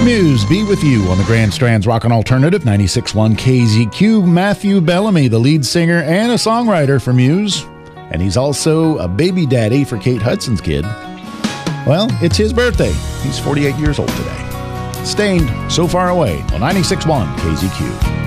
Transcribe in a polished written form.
Muse, Be With You on the Grand Strand's Rock and Alternative 96.1 KZQ. Matthew Bellamy, the lead singer and a songwriter for Muse. And he's also a baby daddy for Kate Hudson's kid. Well, it's his birthday. He's 48 years old today. Stained, So Far Away on 96.1 KZQ.